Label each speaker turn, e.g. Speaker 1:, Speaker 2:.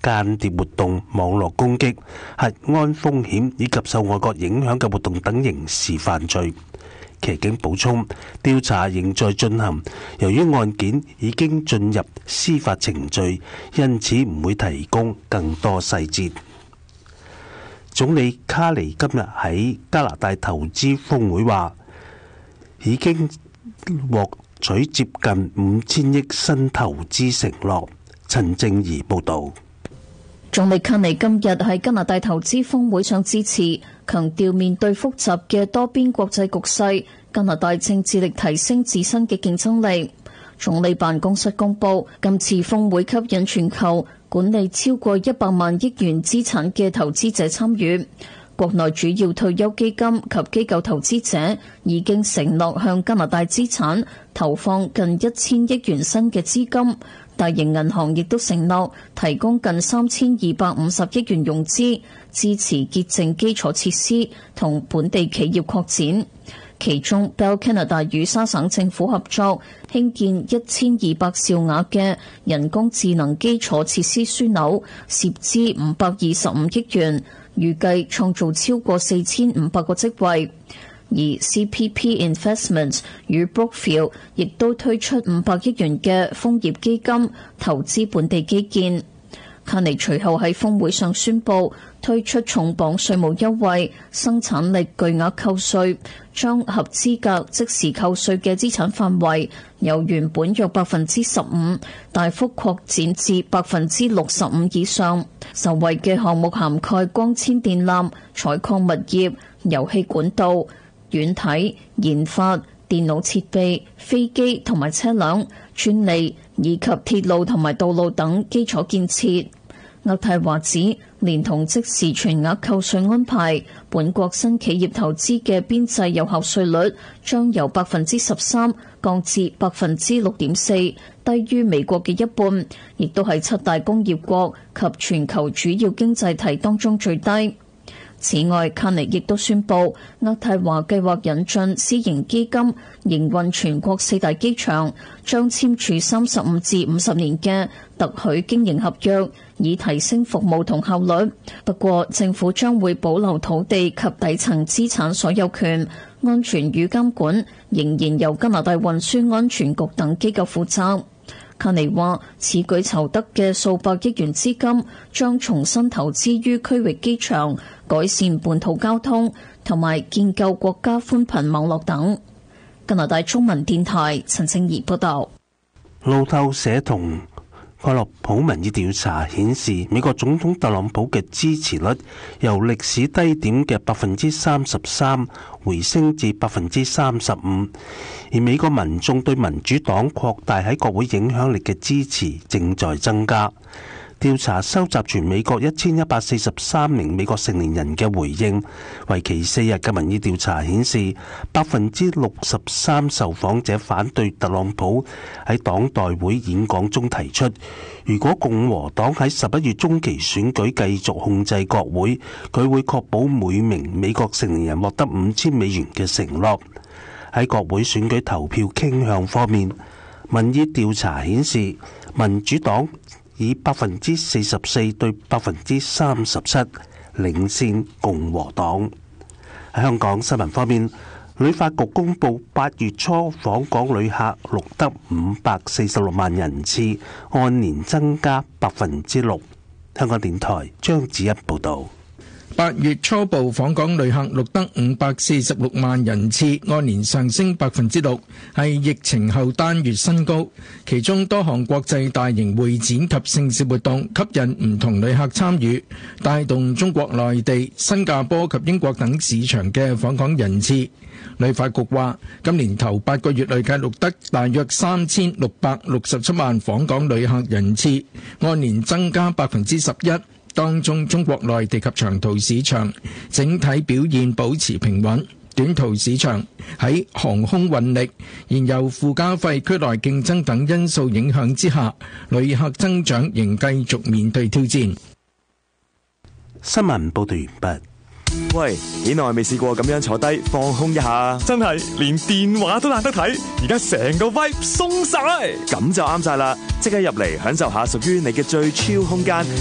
Speaker 1: 間諜活動、網絡攻擊、核安風險以及受外國影響嘅活動等刑事犯罪。騎警補充，調查仍在進行，由於案件已經進入司法程序，因此唔會提供更多細節。總理卡尼今日喺加拿大投資峰會話，已經獲取接近5000億新投資承諾。陳正儀報導。
Speaker 2: 總理卡尼今日喺加拿大投資峰會上致辭，強調面對複雜嘅多邊國際局勢，加拿大正致力提升自身嘅競爭力。總理辦公室公佈，今次峰會吸引全球管理超過100萬億元資產嘅投資者參與。國內主要退休基金及機構投資者已經承諾向加拿大資產投放近1000億元新嘅資金。大型銀行亦都承諾提供近3250億元融資，支持潔淨基礎設施同本地企業擴展。其中 Bell Canada 與沙省政府合作興建1200兆瓦嘅人工智能基礎設施樞紐，涉資525億元，預計創造超過4500個職位。而 CPP Investments 與 Brookfield 亦都推出500億元嘅楓葉基金，投資本地基建。卡尼隨後喺峰會上宣布推出重磅稅務優惠，生產力巨額扣稅，將合資格即時扣稅嘅資產範圍由原本約15%大幅擴展至65%以上。受惠嘅項目涵蓋光纖電纜、採礦物業、油氣管道、軟體研發、電腦設備、飛機同埋車輛、專利以及鐵路同埋道路等基礎建設。渥太華指，連同即時全額扣稅安排，本國新企業投資嘅邊際有效稅率將由13%降至6.4%，低於美國嘅一半，亦都係7大工業國及全球主要經濟體當中最低。此外，卡尼亦都宣布，渥太華計劃引進私營基金營運全國4大機場，將簽署35至50年嘅特許經營合約，以提升服務同效率。不過，政府將會保留土地及底層資產所有權，安全與監管仍然由加拿大運輸安全局等機構負責。卡尼話，此舉籌得嘅數百億元資金將重新投資於區域機場、改善本土交通同埋建構國家寬頻網絡等。加拿大中文電台陳正儀報道。
Speaker 1: 路透社同蓋洛普民意調查顯示，美國總統特朗普嘅支持率由歷史低點嘅33%回升至35%，而美國民眾對民主黨擴大喺國會影響力嘅支持正在增加。調查收集全美國1143名美國成年人嘅回應，為期4日嘅民意調查顯示，63%受訪者反對特朗普喺黨代會演講中提出，如果共和黨喺11月中期選舉繼續控制國會，佢會確保每名美國成年人獲得$5000嘅承諾。喺國會選舉投票傾向方面，民意調查顯示民主黨以44%對37%領先共和黨。喺香港新聞方面，旅發局公布8月初訪港旅客錄得546萬人次，按年增加6%。香港電台張子欣報道。
Speaker 3: 8月初步訪港旅客錄得546萬人次，按年上升6%，係疫情後單月新高。其中多項國際大型會展及盛事活動吸引唔同旅客參與，帶動中國內地、新加坡及英國等市場嘅訪港人次。旅發局話，今年頭8個月累計錄得大約3667萬訪港旅客人次，按年增加11%。當中中國內地及長途市場整體表現保持平穩，短途市場喺航空運力、燃油附加費、區內競爭等因素影響之下，旅客增長仍繼續面對挑戰。
Speaker 1: 新聞報道完畢。
Speaker 4: 喂，幾耐未試過咁樣坐低放空一下？
Speaker 5: 真係連電話都懶得睇，而家成個 vibe 鬆晒，
Speaker 4: 咁就啱晒啦！即刻入嚟享受下屬於你嘅最 chill空間。